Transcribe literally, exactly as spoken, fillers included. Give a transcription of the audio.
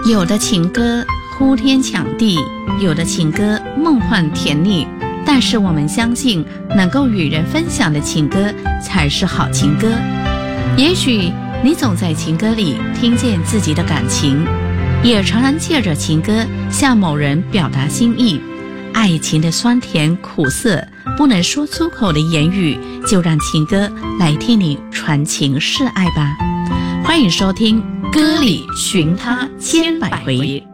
有的情歌呼天抢地，有的情歌梦幻甜蜜，但是我们相信能够与人分享的情歌才是好情歌。也许你总在情歌里听见自己的感情，也常常借着情歌向某人表达心意。爱情的酸甜苦涩，不能说出口的言语，就让情歌来替你传情示爱吧。欢迎收听《歌里寻他千百回》。